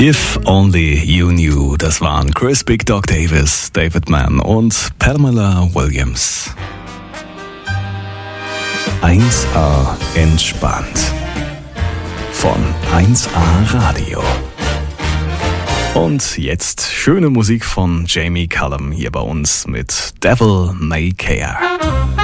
If Only You Knew, das waren Chris Big Dog Davis, David Mann und Pamela Williams. 1A entspannt von 1A Radio. Und jetzt schöne Musik von Jamie Cullum hier bei uns mit Devil May Care.